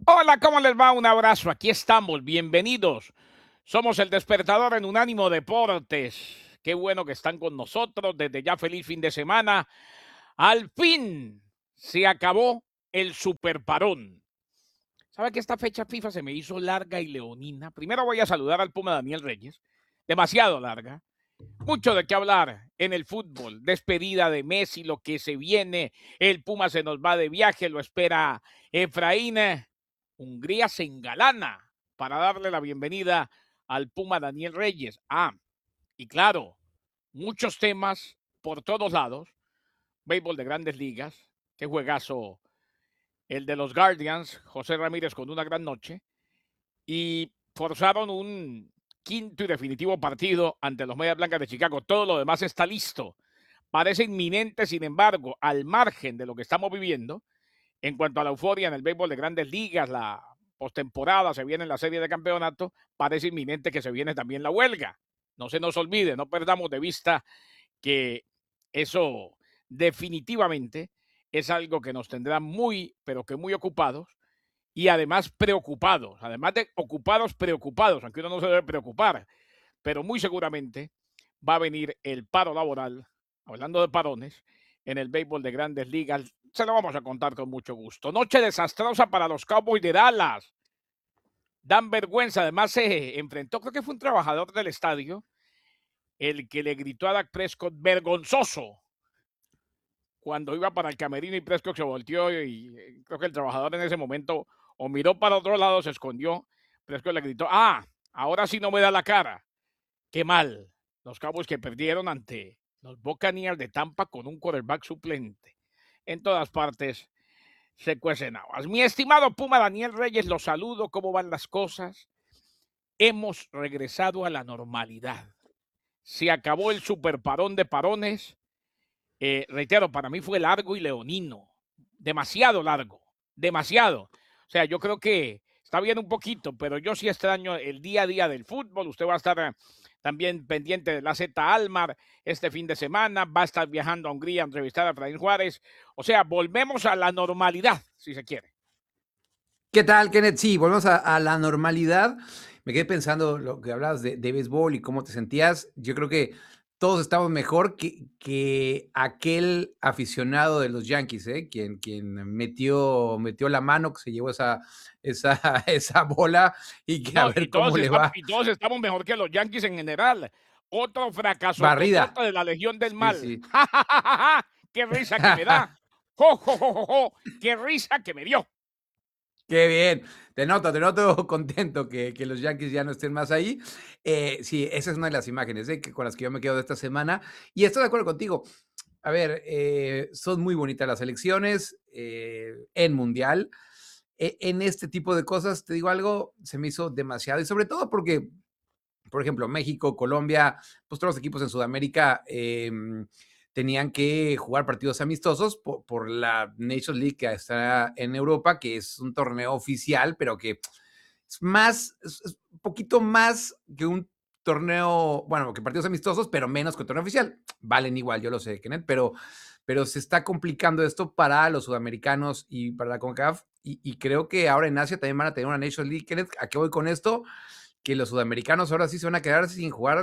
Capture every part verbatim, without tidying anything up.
Hola, ¿cómo les va? Un abrazo. Aquí estamos. Bienvenidos. Somos el despertador en Unánimo Deportes. Qué bueno que están con nosotros. Desde ya feliz fin de semana. Al fin se acabó el superparón. ¿Sabe que esta fecha FIFA se me hizo larga y leonina? Primero voy a saludar al Puma Daniel Reyes. Demasiado larga. Mucho de qué hablar en el fútbol. Despedida de Messi, lo que se viene. El Puma se nos va de viaje, lo espera Efraín. Hungría se engalana para darle la bienvenida al Puma Daniel Reyes. Ah, y claro, muchos temas por todos lados. Béisbol de Grandes Ligas. Qué juegazo el de los Guardians. José Ramírez con una gran noche. Y forzaron un quinto y definitivo partido ante los Medias Blancas de Chicago. Todo lo demás está listo. Parece inminente, sin embargo, al margen de lo que estamos viviendo, en cuanto a la euforia en el béisbol de Grandes Ligas, la postemporada, se viene la serie de campeonato, parece inminente que se viene también la huelga. No se nos olvide, no perdamos de vista que eso definitivamente es algo que nos tendrá muy, pero que muy ocupados y además preocupados, además de ocupados, preocupados, aunque uno no se debe preocupar, pero muy seguramente va a venir el paro laboral, hablando de parones, en el béisbol de Grandes Ligas. Se lo vamos a contar con mucho gusto. Noche desastrosa para los Cowboys de Dallas. Dan vergüenza, además se enfrentó, creo que fue un trabajador del estadio, el que le gritó a Dak Prescott, vergonzoso, cuando iba para el camerino y Prescott se volteó y, y creo que el trabajador en ese momento o miró para otro lado, se escondió. Prescott le gritó, ah, ahora sí no me da la cara. Qué mal. Los Cowboys que perdieron ante los Buccaneers de Tampa con un quarterback suplente. En todas partes se cuecen aguas. Mi estimado Puma Daniel Reyes, los saludo. ¿Cómo van las cosas? Hemos regresado a la normalidad. Se acabó el superparón de parones. Eh, reitero, para mí fue largo y leonino. Demasiado largo. Demasiado. O sea, yo creo que está bien un poquito, pero yo sí extraño el día a día del fútbol. Usted va a estar también pendiente de la Z Almar este fin de semana. Va a estar viajando a Hungría a entrevistar a Efraín Juárez. O sea, volvemos a la normalidad, si se quiere. ¿Qué tal, Kenneth? Sí, volvemos a, a la normalidad. Me quedé pensando lo que hablabas de, de béisbol y cómo te sentías. Yo creo que todos estamos mejor que, que aquel aficionado de los Yankees, ¿eh? quien, quien metió, metió la mano, que se llevó esa, esa, esa bola y que a No, y ver todos, cómo le estamos, va. y todos estamos mejor que los Yankees en general. Otro fracaso Barrida. totote de la Legión del Sí, Mal. sí. ¡Ja, ja, ja, ja, ja! ¡Qué risa que me da! ¡Jo, jo, jo, jo, jo! ¡Qué risa que me dio! Qué bien, te noto, te noto contento que, que los Yankees ya no estén más ahí. Eh, sí, esa es una de las imágenes ¿eh? que, con las que yo me quedo de esta semana. Y estoy de acuerdo contigo. A ver, eh, son muy bonitas las elecciones eh, en Mundial. E, en este tipo de cosas, te digo algo, se me hizo demasiado. Y sobre todo porque, por ejemplo, México, Colombia, pues todos los equipos en Sudamérica eh, tenían que jugar partidos amistosos por, por, la Nations League que está en Europa, que es un torneo oficial, pero que es más, es, es un poquito más que un torneo, bueno, que partidos amistosos, pero menos que un torneo oficial. Valen igual, yo lo sé, Kenneth, pero, pero se está complicando esto para los sudamericanos y para la CONCACAF. Y, y creo que ahora en Asia también van a tener una Nations League. Kenneth, ¿a qué voy con esto? Que los sudamericanos ahora sí se van a quedar sin jugar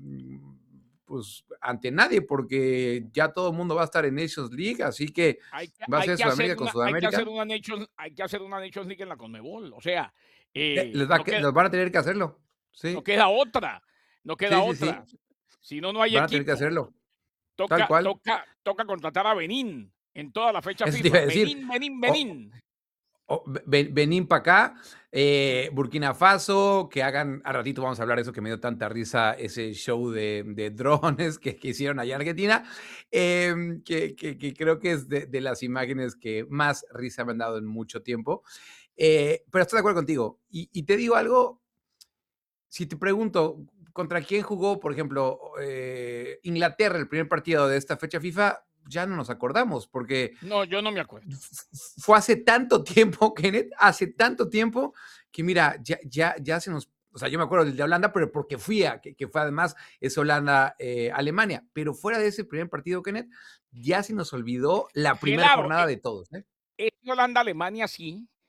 pues ante nadie, porque ya todo el mundo va a estar en Nations League, así que Hay que, va a hay ser que hacer Sudamérica con una, hay que hacer Sudamérica. una Nations, hay que hacer una Nations League en la Conmebol. O sea, Eh, eh, les, va, no, queda, los van a tener que hacerlo. no Sí, queda otra. No queda sí, sí, otra. sí. Si no, no hay Van a tener que equipo. hacerlo. Tal Toca, cual. toca, toca contratar a Benín en toda la fecha Eso te iba FIFA. a decir. Benín, Benín, O, Benín. o, Benín para acá, eh, Burkina Faso, que hagan, a ratito vamos a hablar de eso, que me dio tanta risa ese show de, de drones que, que, hicieron allá en Argentina, eh, que, que, que, creo que es de, de, las imágenes que más risa me han dado en mucho tiempo. Eh, pero estoy de acuerdo contigo. Y, y te digo algo, si te pregunto, ¿contra quién jugó, por ejemplo, eh, Inglaterra el primer partido de esta fecha FIFA? Ya no nos acordamos, porque No, yo no me acuerdo. fue hace tanto tiempo, Kenneth, hace tanto tiempo, que mira, ya, ya, ya se nos, o sea, yo me acuerdo del de Holanda, pero porque fui a, que, que fue además, es Holanda-Alemania, eh, pero fuera de ese primer partido, Kenneth, ya se nos olvidó la primera Claro, jornada de todos, ¿eh? es Holanda-Alemania, sí,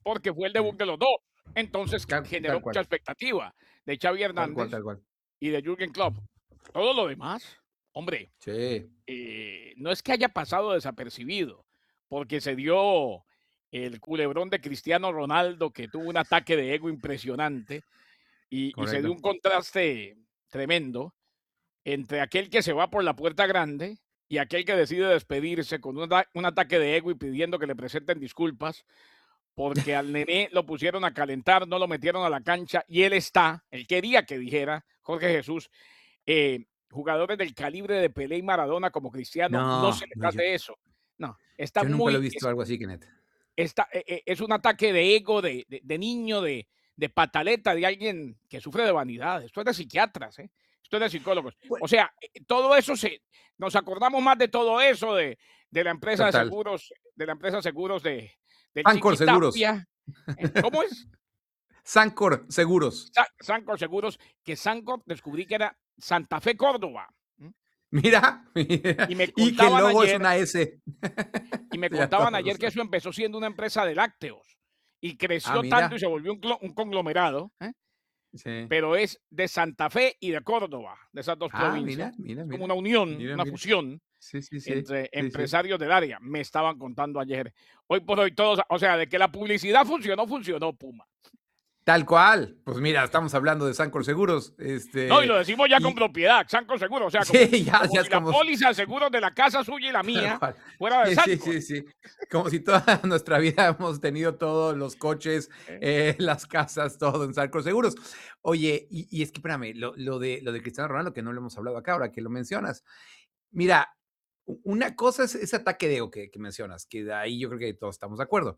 porque fue el Eh. debut de los dos. Entonces, Tal generó tal mucha cual. expectativa de Xavi Tal cual, Hernández tal cual. y de Jürgen Klopp. Todo lo demás, hombre, Sí. eh, no es que haya pasado desapercibido, porque se dio el culebrón de Cristiano Ronaldo, que tuvo un ataque de ego impresionante, y y se dio Correcto. un contraste tremendo entre aquel que se va por la puerta grande y aquel que decide despedirse con un ata un ataque de ego y pidiendo que le presenten disculpas, porque al nené lo pusieron a calentar, no lo metieron a la cancha y él está, él quería que dijera, Jorge Jesús, eh, jugadores del calibre de Pelé y Maradona como Cristiano, no se No, les no, yo hace eso. No, yo están nunca lo he muy visto es algo así, Kenneth. está, e e es un ataque de ego, de de de niño, de de pataleta, de alguien que sufre de vanidad. Esto es de psiquiatras, ¿eh? Esto es de psicólogos. Bue O sea, eh, todo eso se nos acordamos más de todo eso, de de la empresa de Total. seguros de la empresa de seguros de del Sancor Chiqui Seguros. Tapia, ¿eh? ¿Cómo es? Sancor Seguros. Sa Sancor Seguros, que Sancor descubrí que era Santa Fe Córdoba, ¿mm? Mira, mira, Y me y que el contaban logo es ayer una S. y me Ya contaban todos lo ayer que saben. eso empezó siendo una empresa de lácteos y Ah, creció tanto y mira. se volvió un clo un conglomerado, ¿eh? Sí. Pero es de Santa Fe y de Córdoba, de esas dos Ah, provincias. mira, mira, Es como mira. una unión, Mira, una mira. fusión Sí, sí, sí. entre Sí, sí. empresarios del área, me estaban contando ayer. Hoy por hoy todos, o sea, de que la publicidad funcionó, funcionó, Puma. Tal cual. Pues mira, estamos hablando de Sancor Seguros, No, y este, lo decimos ya con y propiedad, Sancor Seguros, o sea, como sí, ya como ya si es la como s póliza de seguros de la casa suya y la Tal mía cual. fuera de Sí, sí, Sancor. sí, sí. Como si toda nuestra vida hemos tenido todos los coches, Eh. eh, las casas, todo en Sancor Seguros. Oye, y y es que espérame, lo lo de lo de Cristiano Ronaldo, que no lo hemos hablado acá, ahora que lo mencionas. Mira, u una cosa es ese ataque de ego que que mencionas, que de ahí yo creo que todos estamos de acuerdo.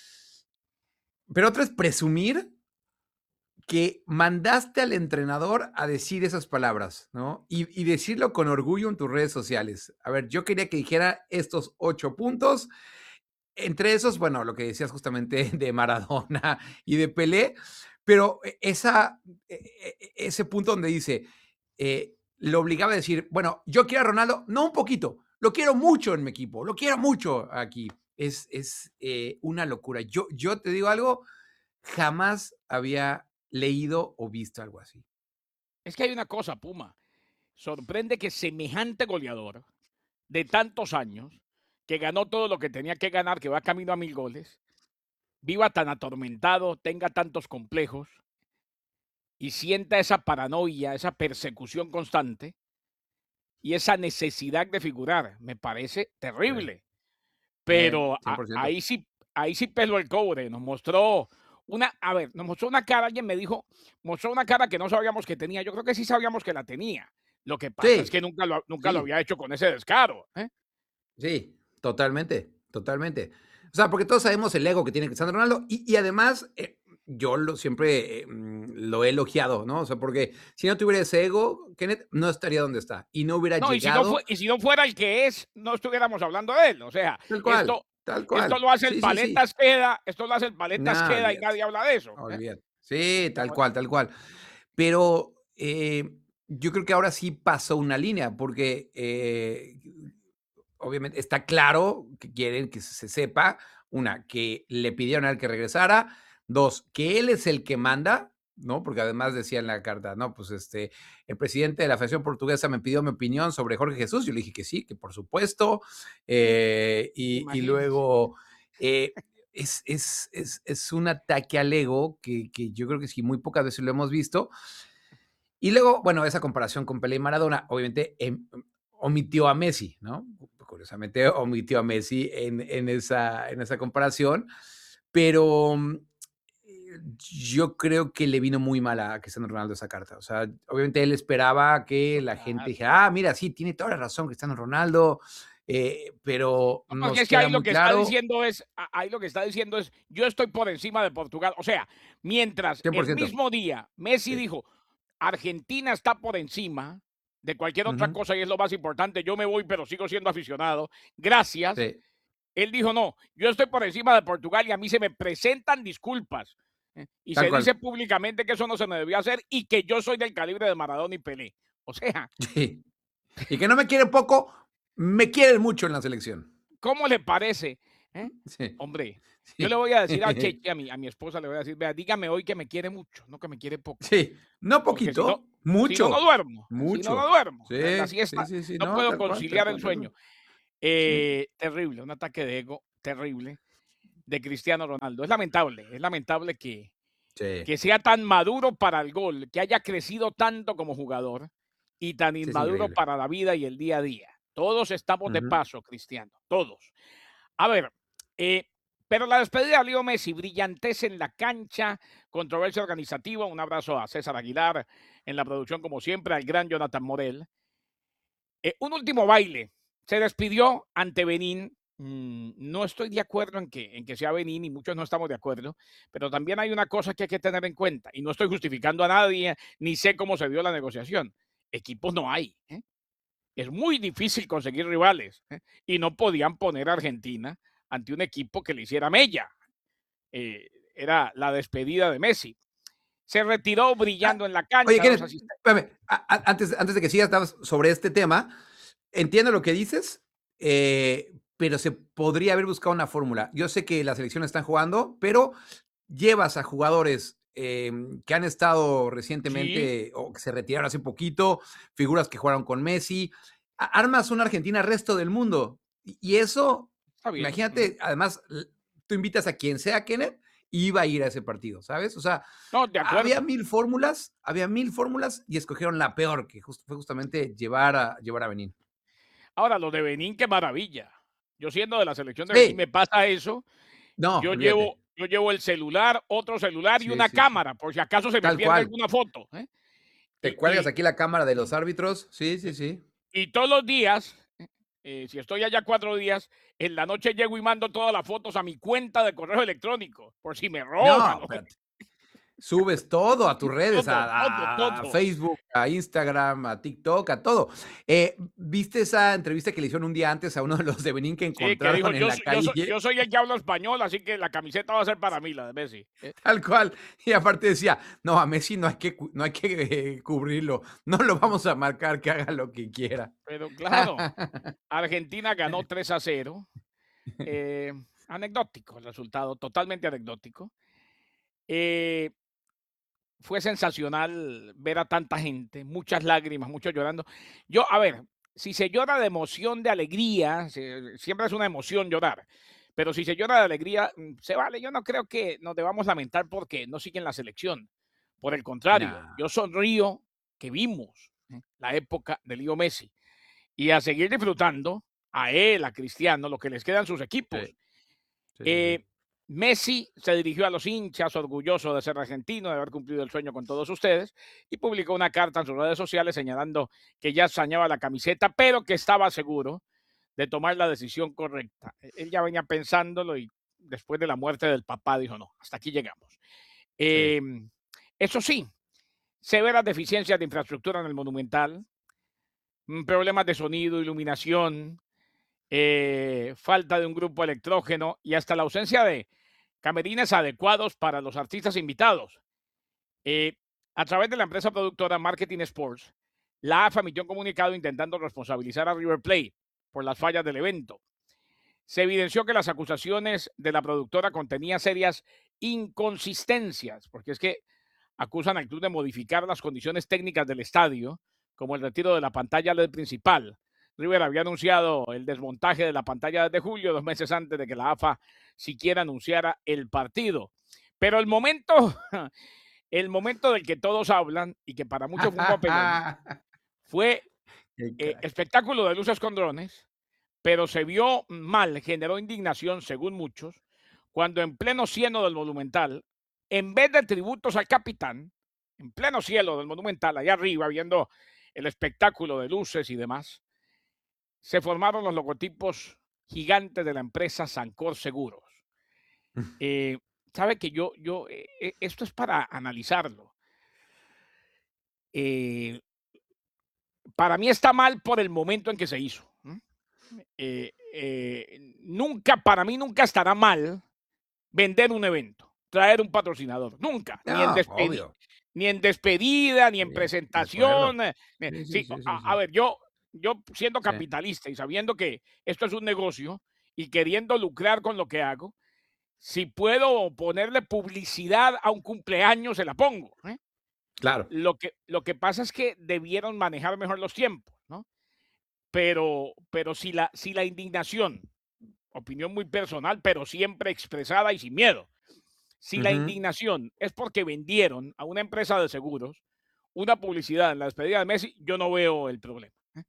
Pero otra es presumir que mandaste al entrenador a decir esas palabras, ¿no? Y y decirlo con orgullo en tus redes sociales. A ver, yo quería que dijera estos ocho puntos, entre esos, bueno, lo que decías justamente de Maradona y de Pelé, pero e esa e e e ese punto donde dice, eh, lo obligaba a decir: "Bueno, yo quiero a Ronaldo, no un poquito, lo quiero mucho en mi equipo, lo quiero mucho aquí". Es es, eh, una locura. Yo yo te digo algo, jamás había leído o visto algo así. Es que hay una cosa, Puma, sorprende que semejante goleador de tantos años, que ganó todo lo que tenía que ganar, que va camino a mil goles, viva tan atormentado, tenga tantos complejos y sienta esa paranoia, esa persecución constante y esa necesidad de figurar, me parece Sí. terrible. Eh, Pero cien a por ciento. ahí sí ahí sí peló el cobre, nos mostró una a ver, nos mostró una cara, alguien me dijo, mostró una cara que no sabíamos que tenía, yo creo que sí sabíamos que la tenía. Lo que pasa es Sí, que nunca lo nunca lo sí. había hecho con ese descaro, ¿eh? Sí, totalmente, totalmente. O sea, porque todos sabemos el ego que tiene Cristiano Ronaldo y y además, eh, yo lo siempre, eh, mm, lo he elogiado, ¿no? O sea, porque si no tuviera ese ego, Kenneth no estaría donde está y no hubiera No, y si no fue llegado y si no fuera el que es, no estuviéramos hablando de él. O sea, Tal cual, esto tal esto cual. lo hace el Sí, sí, sí. paletas Queda, esto lo hace el paletas No, Queda y olvídate, nadie habla de eso, ¿eh? olvídate. Sí, tal Como cual, tal cual. Pero, eh, yo creo que ahora sí pasó una línea, porque, eh, obviamente está claro que quieren que se sepa, una, que le pidieron a él que regresara, dos, que él es el que manda, ¿no? Porque además decía en la carta, no, pues, este, el presidente de la Federación Portuguesa me pidió mi opinión sobre Jorge Jesús, yo le dije que sí, que por supuesto, eh, y y Imagínese. luego, eh, es es es es un ataque al ego que que yo creo que sí, muy pocas veces lo hemos visto. Y luego, bueno, esa comparación con Pelé y Maradona, obviamente, em, omitió a Messi, ¿no? Curiosamente, omitió a Messi en en esa en esa comparación, pero, mm, eh, yo creo que le vino muy mal a Cristiano Ronaldo esa carta. O sea, obviamente él esperaba que No, la gente claro. dijera: "Ah, mira, sí, tiene toda la razón Cristiano Ronaldo", eh, pero No, porque nos es que queda ahí lo muy que está claro diciendo es a ahí lo que está diciendo es: "Yo estoy por encima de Portugal". O sea, mientras cien por el ciento. mismo día Messi Sí. dijo: "Argentina está por encima de cualquier otra Ujú. cosa y es lo más importante, yo me voy, pero sigo siendo aficionado, gracias". Sí. Él dijo: "No, yo estoy por encima de Portugal y a mí se me presentan disculpas, eh, y Tal se cual. dice públicamente que eso no se me debió hacer y que yo soy del calibre de Maradona y Pelé". O sea, Sí. Y que no me quieren poco, me quieren mucho en la selección. ¿cómo le parece? ¿Eh? Sí. Hombre, Yo le Sí. voy a decir a Cheche, a mi a mi esposa, le voy a decir: "Vea, dígame hoy que me quiere mucho, no que me quiere poco, Sí, no porque si no poquito, si no, no mucho, duermo, si no, no mucho. duermo". Eh, la Sí, sí, siesta sí, sí, no no, puedo tal cual, tal conciliar el cual, tal sueño. cual. Sí, Eh, terrible, un ataque de ego terrible de Cristiano Ronaldo. Es lamentable, es lamentable que sí, que sea tan maduro para el gol, que haya crecido tanto como jugador y tan sí, es inmaduro increíble. para la vida y el día a día. Todos estamos de Ujú. paso, Cristiano, todos. A ver, eh, pero la despedida de Leo Messi, brillantez en la cancha, controversia organizativa. Un abrazo a César Aguilar en la producción, como siempre, al gran Jonathan Morel. Eh, un último baile. Se despidió ante Benín. Mm, no estoy de acuerdo en que, en que sea Benín y muchos no estamos de acuerdo, pero también hay una cosa que hay que tener en cuenta y no estoy justificando a nadie ni sé cómo se dio la negociación. Equipos no hay. ¿Eh? Es muy difícil conseguir rivales, ¿eh? Y no podían poner a Argentina ante un equipo que le hiciera mella. Eh, era la despedida de Messi. Se retiró Ah, brillando en la oye, cancha, los Kenneth, asistentes. espérame, a a antes antes de que sigas estabas sobre este tema, entiendo lo que dices, eh, pero se podría haber buscado una fórmula. Yo sé que las selecciones están jugando, pero llevas a jugadores, em, que han estado Sí, recientemente o que se retiraron hace poquito, figuras que jugaron con Messi, a armas una Argentina resto del mundo. Y y eso, está bien. Ujú. imagínate, además, l tú invitas a quien sea, Kenneth, y iba a ir a ese partido, ¿sabes? O sea, No, de había acuerdo. mil fórmulas, había mil fórmulas y escogieron la peor, que jus fue justamente llevar a llevar a Benín. Ahora, lo de Benín, qué maravilla. Yo siendo de la selección de Benín, Sí, me pasa eso. no, Yo llevo, olvídate. yo llevo el celular, otro celular y Sí, una sí, sí. cámara, por si acaso se me Tal pierde cual. alguna foto. ¿Eh? Te Y, cuelgas y, aquí la cámara de los árbitros. Sí, sí, sí. y todos los días, eh, si estoy allá cuatro días, en la noche llego y mando todas las fotos a mi cuenta de correo electrónico, por si me roban. No, ¿No? espérate. Subes todo a tus redes, Todo, todo, a a todo. Facebook, a Instagram, a TikTok, a todo. Eh, ¿viste esa entrevista que le hicieron un día antes a uno de los de Benín que Sí, que dijo, encontraron en yo, la so- yo, so- calle? yo soy el que habla español, así que la camiseta va a ser para mí, la de Messi. ¿Eh? Tal cual. Y aparte decía: "No, a Messi no hay que cu no hay que, eh, cubrirlo, no lo vamos a marcar, que haga lo que quiera". Pero claro, Argentina ganó tres a cero. Eh, anecdótico el resultado, totalmente anecdótico. Eh, Fue sensacional ver a tanta gente, muchas lágrimas, muchos llorando. Yo, a ver, si se llora de emoción, de alegría, se- siempre es una emoción llorar, pero si se llora de alegría, mm, se vale. Yo no creo que nos debamos lamentar porque no siguen la selección. Por el contrario, No, yo sonrío que vimos, ¿eh?, la época de Leo Messi y a seguir disfrutando a él, a Cristiano, lo que les quedan sus sí, equipos. sí, sí, sí. Eh, Messi se dirigió a los hinchas, orgulloso de ser argentino, de haber cumplido el sueño con todos ustedes, y publicó una carta en sus redes sociales señalando que ya extrañaba la camiseta, pero que estaba seguro de tomar la decisión correcta. E- Él ya venía pensándolo y después de la muerte del papá dijo, no, hasta aquí llegamos. Sí. Eh, Eso sí, severas deficiencias de infraestructura en el Monumental, mm, problemas de sonido, iluminación, eh, falta de un grupo electrógeno y hasta la ausencia de camerines adecuados para los artistas invitados. Eh, a través de la empresa productora Marketing Sports, la A F A emitió un comunicado intentando responsabilizar a River Plate por las fallas del evento. Se evidenció que las acusaciones de la productora contenían serias inconsistencias, porque es que acusan al club de modificar las condiciones técnicas del estadio, como el retiro de la pantalla L E D principal. River había anunciado el desmontaje de la pantalla desde julio, dos meses antes de que la A F A siquiera anunciara el partido. Pero el momento, el momento del que todos hablan y que para muchos fue un papelón, fue Qué eh, crack. espectáculo de luces con drones, pero se vio mal, generó indignación, según muchos, cuando en pleno cielo del Monumental, en vez de tributos al capitán, en pleno cielo del Monumental, allá arriba, viendo el espectáculo de luces y demás, se formaron los logotipos gigantes de la empresa Sancor Seguros. Eh, Sabe que yo, yo, eh, eh, esto es para analizarlo. Eh, para mí está mal por el momento en que se hizo. ¿M? Eh, eh, nunca, para mí nunca estará mal vender un evento, traer un patrocinador, nunca, ni en No, despedi obvio. ni en despedida, ni en Sí, de acuerdo. presentación, eh, eh, Sí, sí, sí, sí, sí, a a sí. ver, yo yo siendo Sí, capitalista y sabiendo que esto es un negocio y queriendo lucrar con lo que hago, Si puedo ponerle publicidad a un cumpleaños, se la pongo, ¿eh? Claro. Lo que lo que pasa es que debieron manejar mejor los tiempos, ¿no? Pero pero si la si la indignación, opinión muy personal, pero siempre expresada y sin miedo. Si la Ujú. indignación es porque vendieron a una empresa de seguros una publicidad en la despedida de Messi, yo no veo el problema, ¿eh?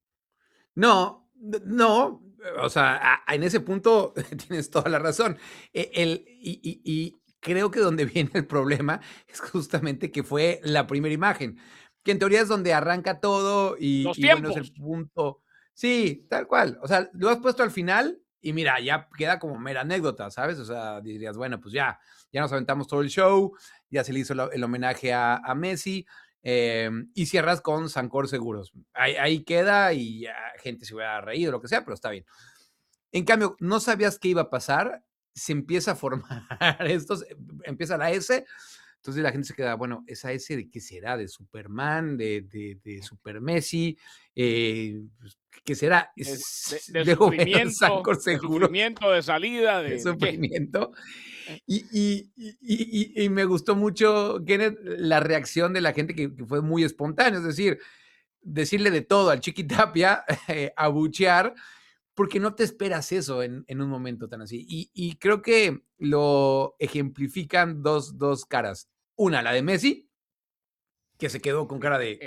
No, n no, o sea, a en ese punto tienes toda la razón. E el y y y creo que donde viene el problema es justamente que fue la primera imagen, que en teoría es donde arranca todo y Los y bueno, es el tiempos. punto sí, tal cual. O sea, lo has puesto al final y mira, ya queda como mera anécdota, ¿sabes? O sea, dirías, bueno, pues ya, ya nos aventamos todo el show, ya se le hizo la el homenaje a a Messi, em, y cierras con Sancor Seguros. Ahí ahí queda y ya gente se hubiera reído, lo que sea, pero está bien. En cambio, no sabías qué iba a pasar, se empieza a formar estos, empieza la S, entonces la gente se queda, bueno, ¿esa S de qué será? ¿De Superman? ¿De de de Super Messi? Eh, pues, ¿qué será? De de S de luego veo sufrimiento Sancor de Seguros sufrimiento, de salida, de de ¿de qué? sufrimiento. Eh. Y y y y y y me gustó mucho, Kenneth, la reacción de la gente que que fue muy espontánea, es decir, decirle de todo al Chiqui Tapia, eh, abuchear, porque no te esperas eso en en un momento tan así. Y y creo que lo ejemplifican dos dos caras. Una, la de Messi que se quedó con cara de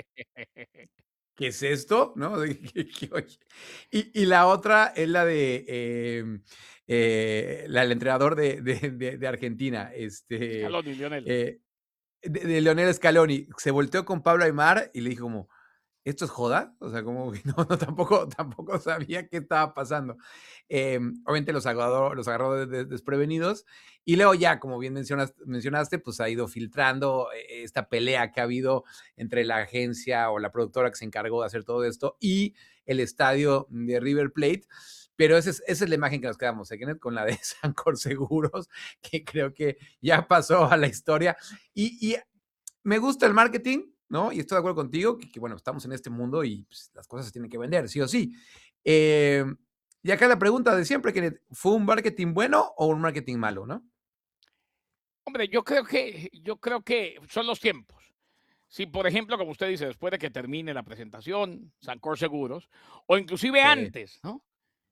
¿qué es esto? ¿No? De que que oye. Y y la otra es la de, em, eh, la del entrenador de de de de Argentina, este, Scaloni, Lionel. eh, de de Lionel Scaloni. Se volteó con Pablo Aimar y le dijo como: "¿Esto es joda?". O sea, como que no, no, tampoco tampoco sabía qué estaba pasando. Em, obviamente los agarró los agarró de de desprevenidos. Y luego ya, como bien mencionas mencionaste, pues ha ido filtrando e esta pelea que ha habido entre la agencia o la productora que se encargó de hacer todo esto y el estadio de River Plate. Pero esa es esa es la imagen que nos quedamos, ¿eh, Kenneth? Con la de Sancor Seguros, que creo que ya pasó a la historia. Y y me gusta el marketing, ¿no? Y estoy de acuerdo contigo, que que bueno, estamos en este mundo y, pues, las cosas se tienen que vender, sí o sí. Em, y acá la pregunta de siempre, Kenneth, ¿fue un marketing bueno o un marketing malo, no? Hombre, yo creo que yo creo que son los tiempos. Si, por ejemplo, como usted dice, después de que termine la presentación, Sancor Seguros, o inclusive Sí. antes, ¿no?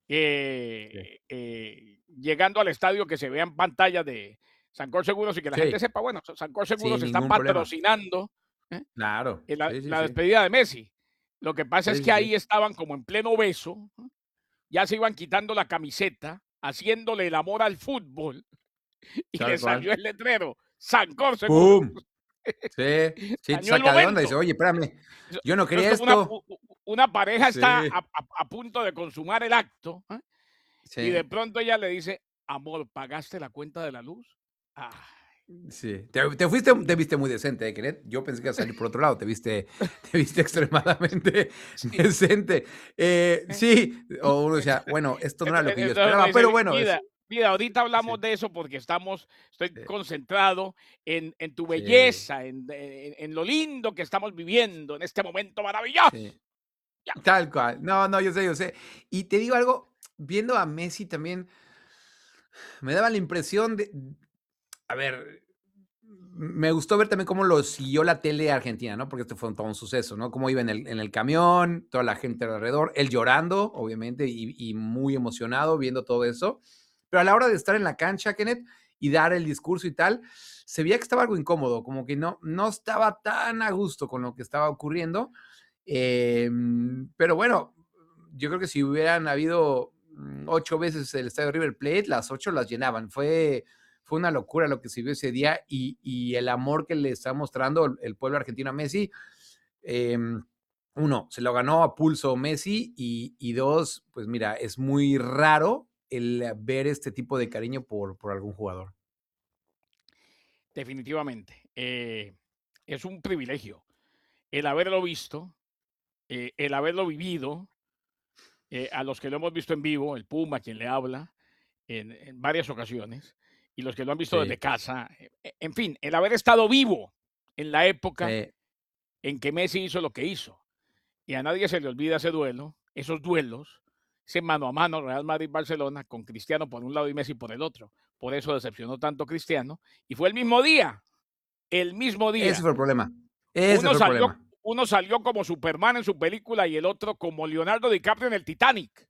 Sí. Eh, eh, llegando al estadio, que se vean pantallas de Sancor Seguros y que la gente Sí. sepa, bueno, Sa Sancor Seguros Sin está ningún problema. patrocinando, ¿eh? Claro. Eh, la Sí, sí, la sí. despedida de Messi. Lo que pasa es Sí, que sí, sí. ahí estaban como en pleno beso, ¿no? Ya se iban quitando la camiseta, haciéndole el amor al fútbol, y le Tal salió cual. el letrero, Sancor Seguros. ¡Pum! Sí, sí, te Dañó el saca de onda, dice: momento. "Oye, espérame, Eso yo no eso es quería como una esto". u u una pareja está a Sí. a a punto de consumar el acto, ¿ah? Y de Sí. pronto ella le dice: "Amor, ¿pagaste la cuenta de la luz?". Ay. Sí, te te fuiste te viste muy decente, ¿eh, Kenneth? Yo pensé que ibas a salir por otro lado, te viste te viste extremadamente Sí. decente. Eh, Eh. sí, o uno decía: "Bueno, esto no era Ento lo que e yo entonces uno esperaba", dice: pero "Vi bueno, es vida vida, ahorita hablamos sí. de eso porque estamos estoy Sí. concentrado en en tu Sí. belleza, en de en lo lindo que estamos viviendo en este momento maravilloso". Sí. Ya. Tal cual. No, no, yo sé, yo sé. Y te digo algo, viendo a Messi también me daba la impresión de a ver, me gustó ver también cómo lo siguió la tele argentina, ¿no? Porque esto fue todo un suceso, ¿no? Cómo iba en el en el camión, toda la gente alrededor, él llorando, obviamente, y y muy emocionado viendo todo eso. Pero a la hora de estar en la cancha, Kenneth, y dar el discurso y tal, se veía que estaba algo incómodo, como que no no estaba tan a gusto con lo que estaba ocurriendo. Em, pero bueno, yo creo que si hubieran habido, mm, ocho veces el estadio River Plate, las ocho las llenaban. Fue fue una locura lo que se vio ese día y y el amor que le está mostrando el el pueblo argentino a Messi, em, uno, se lo ganó a pulso Messi y y dos, pues mira, es muy raro el ver este tipo de cariño por por algún jugador. Definitivamente, eh, es un privilegio el haberlo visto, eh, el haberlo vivido, eh, a los que lo hemos visto en vivo, el Puma, quien le habla, en en varias ocasiones, y los que lo han visto desde Sí. casa, e e en fin, el haber estado vivo en la época Sí. en que Messi hizo lo que hizo. Y a nadie se le olvida ese duelo, esos duelos, ese mano a mano Real Madrid-Barcelona con Cristiano por un lado y Messi por el otro. Por eso decepcionó tanto Cristiano. Y fue el mismo día, el mismo Ese día. fue el problema. Ese Uno fue el salió, problema. uno salió como Superman en su película y el otro como Leonardo DiCaprio en el Titanic,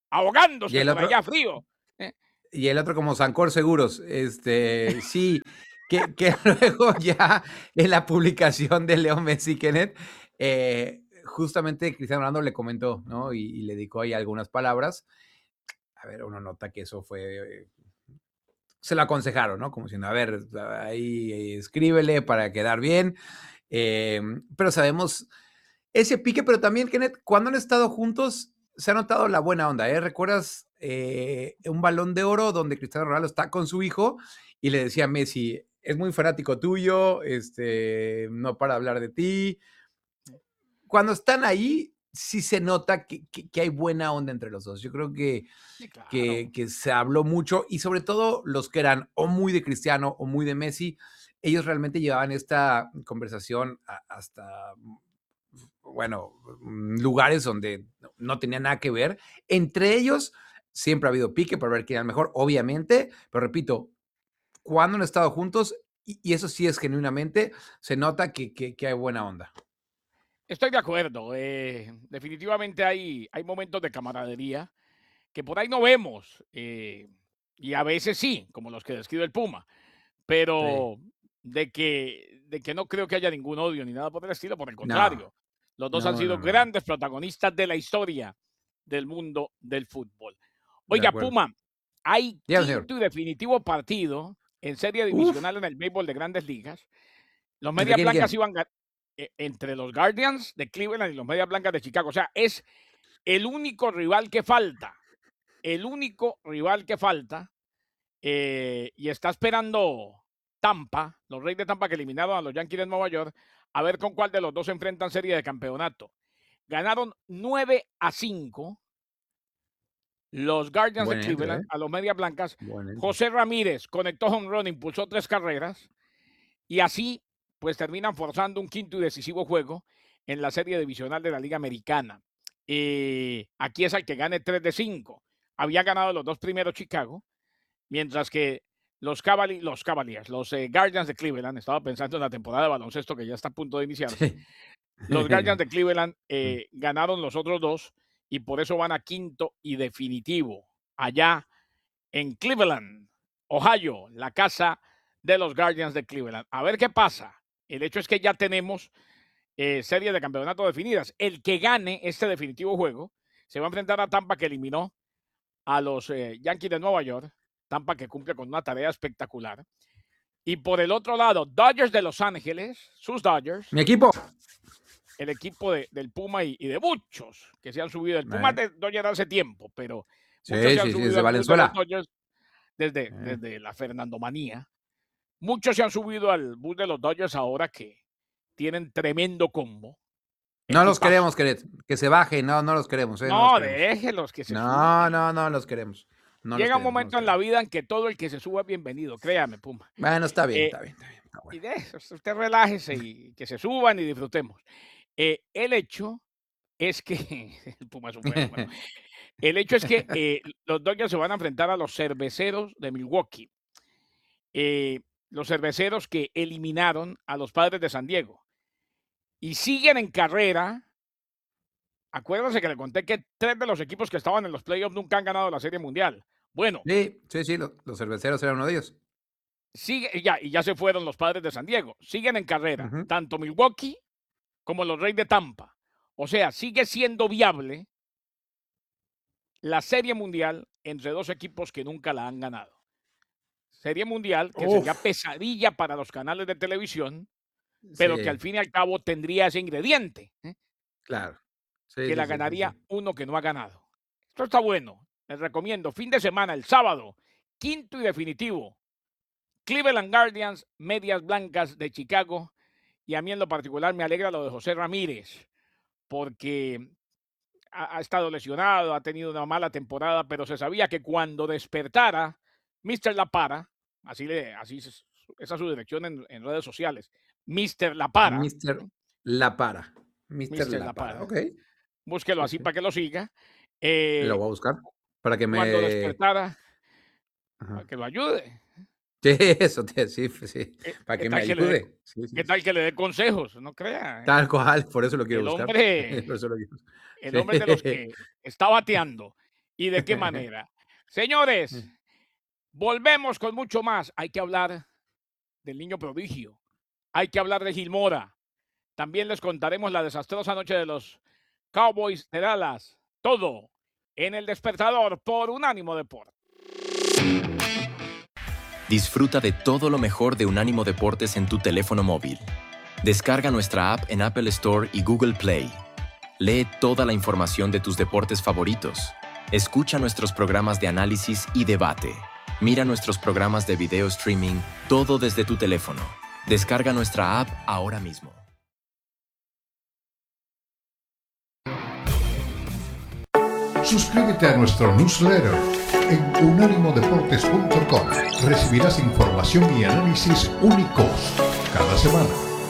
Y ahogándose el por otro allá frío. ¿eh? y el otro como Sancor Seguros. Este, sí, que que luego ya en la publicación de Leo Messi, Kenneth, eh, justamente Cristiano Ronaldo le comentó, ¿no? Y y le dedicó ahí algunas palabras. A ver, uno nota que eso fue se lo aconsejaron, ¿no? Como diciendo, a ver, ahí escríbele para quedar bien. Eh, pero sabemos ese pique, pero también, Kenneth, cuando han estado juntos, se ha notado la buena onda, ¿eh? ¿Recuerdas eh, un balón de oro donde Cristiano Ronaldo está con su hijo y le decía a Messi, es muy fanático tuyo, este, no para hablar de ti? Cuando están ahí, sí se nota que, que, que hay buena onda entre los dos. Yo creo que Sí, claro. que, que se habló mucho y sobre todo los que eran o muy de Cristiano o muy de Messi, ellos realmente llevaban esta conversación a, hasta, bueno, lugares donde no tenía nada que ver. Entre ellos siempre ha habido pique para ver quién era el mejor, obviamente, pero repito, cuando han estado juntos, y, y eso sí es genuinamente, se nota que, que, que hay buena onda. Estoy de acuerdo. eh, definitivamente hay, hay momentos de camaradería que por ahí no vemos. eh, y a veces sí, como los que describe el Puma. Sí. Pero de que, de que no creo que haya ningún odio ni nada por el estilo, por el No, contrario. Los dos han no, sido no, no, no. grandes protagonistas de la historia del mundo del fútbol. De Oiga, acuerdo. Puma, hay Dígame, señor. quinto y definitivo partido en serie Uf, divisional en el béisbol de Grandes Ligas. Los ¿entre Medias quién y Blancas quién? iban ga- e- entre los Guardians de Cleveland y los Medias Blancas de Chicago. O sea, es el único rival que falta. El único rival que falta. eh, y está esperando Tampa, los Reyes de Tampa que eliminaron a los Yankees de Nueva York, a ver con cuál de los dos se enfrentan serie de campeonato. Ganaron nueve a cinco los Guardians de Buen entre, Cleveland ¿eh? a los Medias Blancas. Buen entre. José Ramírez conectó home run, impulsó tres carreras y así pues terminan forzando un quinto y decisivo juego en la serie divisional de la Liga Americana. Eh, aquí es el que gane tres de cinco. Había ganado los dos primeros Chicago, mientras que los, Cavali los Cavaliers, los eh, Guardians de Cleveland, estaba pensando en la temporada de baloncesto que ya está a punto de iniciarse, Sí. los Guardians de Cleveland Mm. eh, ganaron los otros dos y por eso van a quinto y definitivo allá en Cleveland, Ohio, la casa de los Guardians de Cleveland. A ver qué pasa. El hecho es que ya tenemos eh, series de campeonato definidas. El que gane este definitivo juego se va a enfrentar a Tampa, que eliminó a los eh, Yankees de Nueva York. Tampa, que cumple con una tarea espectacular. Y por el otro lado, Dodgers de Los Ángeles, sus Dodgers, Mi equipo. el equipo de, del Puma y, y, de muchos que se han subido. El Puma Eh. de Dodgers hace tiempo, pero muchos Sí, se han sí, sí, subido desde al bus de los Valenzuela. Dodgers desde, Eh. desde la Fernandomanía. Muchos se han subido al bus de los Dodgers ahora que tienen tremendo combo. No los Equipazo. queremos, Kenneth. Que se bajen. No, no los queremos, eh, no los No, queremos. déjenlos que se No, suban. no, no los queremos. No los Llega un queremos, no los momento en la queremos. vida en que todo el que se suba es bienvenido, créame, Puma. Bueno, está bien, Eh, está bien, está bien. Está y bueno. de eso, usted relájese y que se suban y disfrutemos. Eh, el hecho es que el Puma es un fenómeno. El hecho es que eh, los Dodgers se van a enfrentar a los cerveceros de Milwaukee. Eh, los cerveceros que eliminaron a los Padres de San Diego. Y siguen en carrera. Acuérdense que le conté que tres de los equipos que estaban en los playoffs nunca han ganado la Serie Mundial. Bueno, Sí, sí, sí, los, los cerveceros eran uno de ellos. sigue, y ya, y ya se fueron los Padres de San Diego. Siguen en carrera, Ujú. tanto Milwaukee como los Reyes de Tampa. O sea, sigue siendo viable la Serie Mundial entre dos equipos que nunca la han ganado. Serie Mundial que sería Uf, pesadilla para los canales de televisión, pero que al sí, fin y al cabo tendría ese ingrediente, ¿eh? claro. Sí, que sí, la sí, sí, sí. ganaría uno que no ha ganado. Esto está bueno. Les recomiendo. Fin de semana, el sábado, quinto y definitivo. Cleveland Guardians, Medias Blancas de Chicago. Y a mí en lo particular me alegra lo de José Ramírez, porque ha, ha estado lesionado, ha tenido una mala temporada, pero se sabía que cuando despertara, míster La Para, así, le, así es, esa es su dirección en, en redes sociales, míster La Para, míster La Para. míster míster La La Para, Para, ok. búsquelo Sí, así sí. para que lo siga. Eh, Lo voy a buscar para que cuando me... despertara, para Ajá. que lo ayude. Sí, eso te sí, sí, ¿Qué, para qué que me tal que le dé, ayude. Sí, sí, qué sí. tal que le dé consejos? No crea. ¿Eh? Tal cual, por eso lo quiero El buscar. hombre, Por eso lo quiero el hombre es de los sí. que está bateando. ¿Y de qué manera? Señores, volvemos con mucho más. Hay que hablar del niño prodigio. Hay que hablar de Gilmora. También les contaremos la desastrosa noche de los Cowboys de Dallas. Todo en El Despertador por Unánimo Deportes. Disfruta de todo lo mejor de Unánimo Deportes en tu teléfono móvil. Descarga nuestra app en Apple Store y Google Play. Lee toda la información de tus deportes favoritos. Escucha nuestros programas de análisis y debate. Mira nuestros programas de video streaming, todo desde tu teléfono. Descarga nuestra app ahora mismo. Suscríbete a nuestro newsletter en unánimo deportes punto com. Recibirás información y análisis únicos cada semana.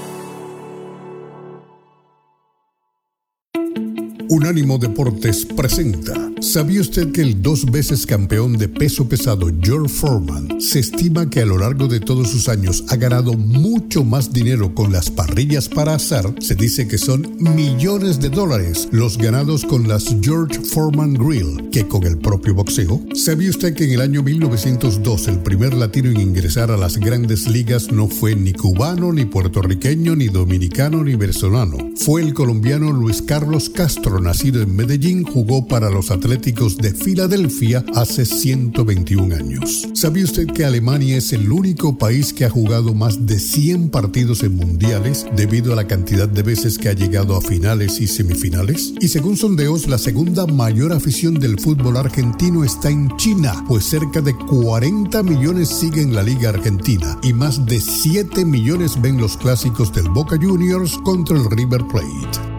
Unánimo Deportes presenta. ¿Sabía usted que el dos veces campeón de peso pesado George Foreman se estima que a lo largo de todos sus años ha ganado mucho más dinero con las parrillas para asar? Se dice que son millones de dólares los ganados con las George Foreman Grill que con el propio boxeo. ¿Sabía usted que en el año mil novecientos dos el primer latino en ingresar a las grandes ligas no fue ni cubano, ni puertorriqueño, ni dominicano, ni venezolano? Fue el colombiano Luis Carlos Castro, nacido en Medellín, jugó para los Atléticos de Filadelfia hace ciento veintiún años. ¿Sabía usted que Alemania es el único país que ha jugado más de cien partidos en mundiales debido a la cantidad de veces que ha llegado a finales y semifinales? Y según sondeos, la segunda mayor afición del fútbol argentino está en China, pues cerca de cuarenta millones siguen la Liga Argentina y más de siete millones ven los clásicos del Boca Juniors contra el River Plate.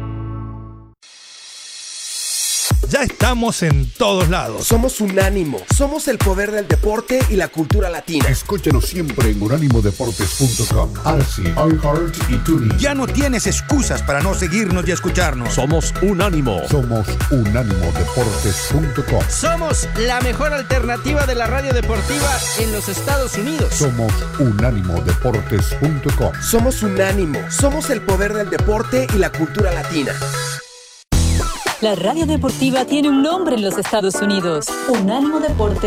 Ya estamos en todos lados. Somos Unánimo, somos el poder del deporte y la cultura latina. Escúchanos siempre en unánimo deportes punto com, Arsi, iHeart y TuneIn. Ya no tienes excusas para no seguirnos y escucharnos. Somos Unánimo. Somos unánimo deportes punto com. Somos la mejor alternativa de la radio deportiva en los Estados Unidos. Somos unánimo deportes punto com. Somos Unánimo, somos el poder del deporte y la cultura latina. La radio deportiva tiene un nombre en los Estados Unidos. Unánimo Deportes.